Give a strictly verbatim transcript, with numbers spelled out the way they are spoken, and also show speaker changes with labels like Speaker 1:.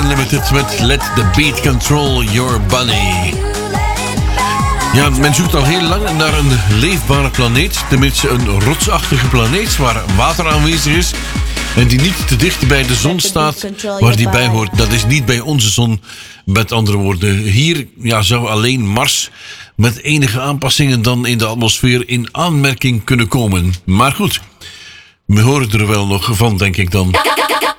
Speaker 1: Unlimited met Let the Beat Control Your Body. Ja, men zoekt al heel lang naar een leefbare planeet. Tenminste een rotsachtige planeet waar water aanwezig is. En die niet te dicht bij de zon staat waar die bij hoort. Dat is niet bij onze zon. Met andere woorden, hier ja, zou alleen Mars met enige aanpassingen dan in de atmosfeer in aanmerking kunnen komen. Maar goed, we horen er wel nog van, denk ik dan.